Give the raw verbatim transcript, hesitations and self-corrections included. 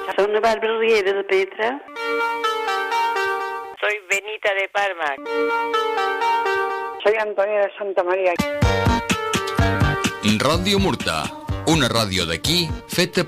Soy una Bárbara Riera de Petra. Soy Benita de Parma. Soy Antonia de Santa Maria. Ràdio Murta, una ràdio d'aquí feta